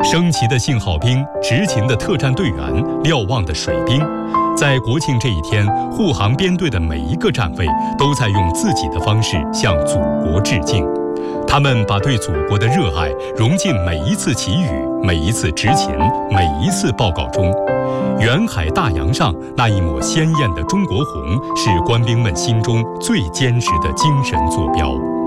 升旗的信号兵、执勤的特战队员、瞭望的水兵，在国庆这一天，护航编队的每一个站位都在用自己的方式向祖国致敬。他们把对祖国的热爱融进每一次祈雨、每一次执勤、每一次报告中。远海大洋上那一抹鲜艳的中国红，是官兵们心中最坚实的精神坐标。